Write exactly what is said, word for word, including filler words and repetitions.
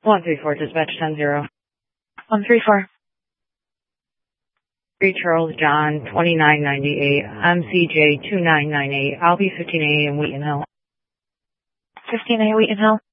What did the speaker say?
one three four, dispatch ten zero. one three four. three Charles John, twenty-nine ninety-eight, M C J two nine nine eight. I'll be fifteen A in Wheaton Hill. fifteen A Wheaton Hill.